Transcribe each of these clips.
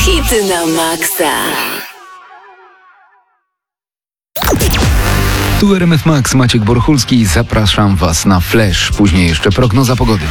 Hity na maksa. Tu RMF Max, Maciek Borchulski. Zapraszam Was na Flash. Później jeszcze prognoza pogody.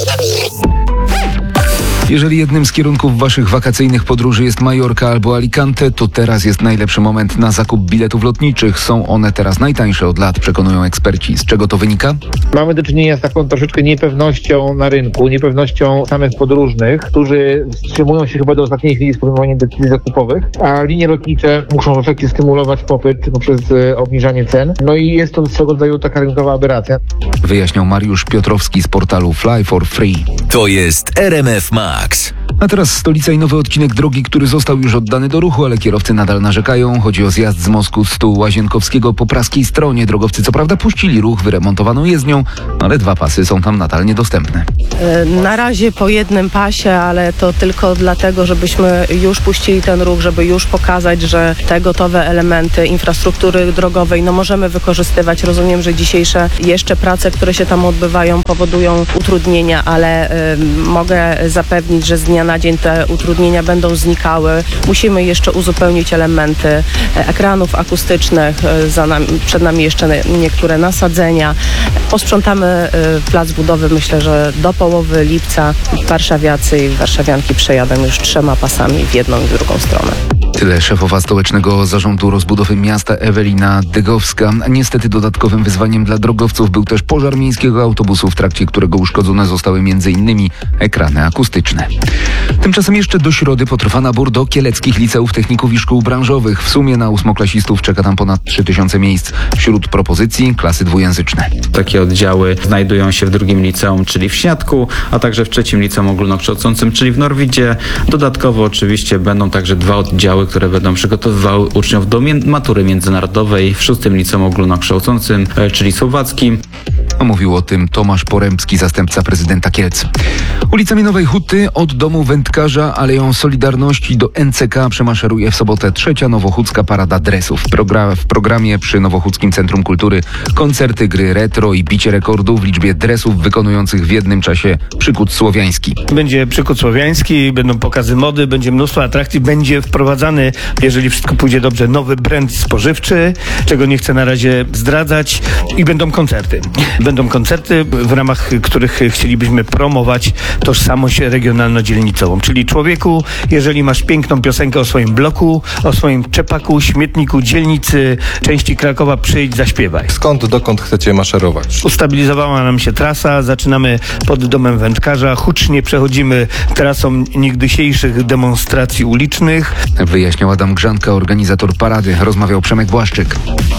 Jeżeli jednym z kierunków Waszych wakacyjnych podróży jest Majorka albo Alicante, to teraz jest najlepszy moment na zakup biletów lotniczych. Są one teraz najtańsze od lat, przekonują eksperci. Z czego to wynika? Mamy do czynienia z taką troszeczkę niepewnością na rynku, niepewnością samych podróżnych, którzy wstrzymują się chyba do ostatniej chwili z podejmowaniem decyzji zakupowych, a linie lotnicze muszą w efekcie stymulować popyt poprzez obniżanie cen. No i jest to swego rodzaju taka rynkowa aberracja. Wyjaśniał Mariusz Piotrowski z portalu Fly for Free. To jest RMF Max. A teraz stolica i nowy odcinek drogi, który został już oddany do ruchu, ale kierowcy nadal narzekają. Chodzi o zjazd z mostu Łazienkowskiego po praskiej stronie. Drogowcy co prawda puścili ruch wyremontowaną jezdnią, ale 2 pasy są tam nadal niedostępne. Na razie po jednym pasie, ale to tylko dlatego, żebyśmy już puścili ten ruch, żeby już pokazać, że te gotowe elementy infrastruktury drogowej możemy wykorzystywać. Rozumiem, że dzisiejsze jeszcze prace, które się tam odbywają, powodują utrudnienia, ale mogę zapewnić, że z dnia na dzień te utrudnienia będą znikały. Musimy jeszcze uzupełnić elementy ekranów akustycznych, przed nami jeszcze niektóre nasadzenia. Posprzątamy plac budowy, myślę, że do połowy lipca warszawiacy i warszawianki przejadą już 3 pasami w jedną i w drugą stronę. Tyle szefowa Stołecznego Zarządu Rozbudowy Miasta Ewelina Dygowska. Niestety dodatkowym wyzwaniem dla drogowców był też pożar miejskiego autobusu, w trakcie którego uszkodzone zostały m.in. ekrany akustyczne. Tymczasem jeszcze do środy potrwa nabór do kieleckich liceów, techników i szkół branżowych. W sumie na 8-klasistów czeka tam ponad 3000 miejsc. Wśród propozycji klasy dwujęzyczne. Takie oddziały znajdują się w drugim liceum, czyli w Śniadku, a także w trzecim liceum ogólnokształcącym, czyli w Norwidzie. Dodatkowo oczywiście będą także 2 oddziały, które będą przygotowywały uczniów do matury międzynarodowej w 6. liceum ogólnokształcącym, czyli słowackim. Mówił o tym Tomasz Porębski, zastępca prezydenta Kielc. Ulicami Nowej Huty od domu wędkarza Aleją Solidarności do NCK przemaszeruje w sobotę 3. Nowochódzka Parada Dresów. W programie przy Nowochódzkim Centrum Kultury koncerty, gry retro i bicie rekordów w liczbie dresów wykonujących w jednym czasie przykład słowiański. Będzie przykład słowiański, będą pokazy mody, będzie mnóstwo atrakcji, będzie wprowadzany, jeżeli wszystko pójdzie dobrze, nowy brand spożywczy, czego nie chcę na razie zdradzać, i będą koncerty. Będą koncerty, w ramach których chcielibyśmy promować tożsamość regionalno-dzielnicową. Czyli człowieku, jeżeli masz piękną piosenkę o swoim bloku, o swoim czepaku, śmietniku, dzielnicy, części Krakowa, przyjdź, zaśpiewaj. Skąd, dokąd chcecie maszerować? Ustabilizowała nam się trasa, zaczynamy pod domem wędkarza, hucznie przechodzimy trasą niegdysiejszych demonstracji ulicznych. Wyjaśniał Adam Grzanka, organizator parady. Rozmawiał Przemek Błaszczyk.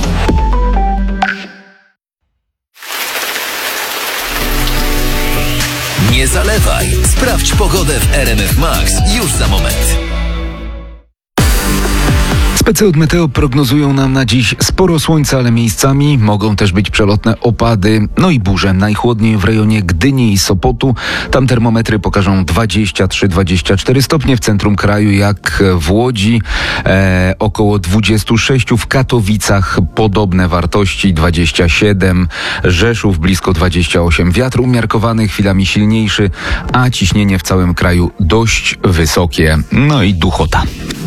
Nie zalewaj. Sprawdź pogodę w RMF Max już za moment. Specy od Meteo prognozują nam na dziś sporo słońca, ale miejscami mogą też być przelotne opady, no i burze. Najchłodniej w rejonie Gdyni i Sopotu. Tam termometry pokażą 23-24 stopnie. W centrum kraju jak w Łodzi około 26, w Katowicach podobne wartości 27, Rzeszów blisko 28. Wiatr umiarkowany, chwilami silniejszy, a ciśnienie w całym kraju dość wysokie. No i duchota.